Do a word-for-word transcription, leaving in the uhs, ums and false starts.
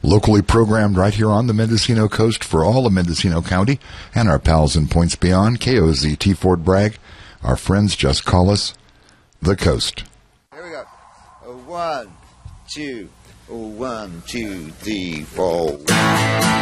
Locally programmed right here on the Mendocino coast for all of Mendocino County and our pals in points beyond. K O Z T Fort Bragg. Our friends just call us the Coast. Here we go. A one, two, a one, two, three, four.